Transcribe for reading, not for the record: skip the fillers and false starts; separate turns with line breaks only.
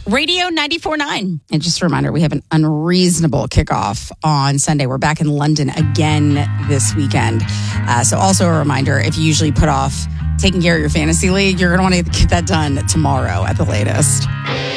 Radio 94.9.
And just a reminder, we have an unreasonable kickoff on Sunday. We're back in London again this weekend. So also a reminder, if you usually put off taking care of your fantasy league, you're going to want to get that done tomorrow at the latest.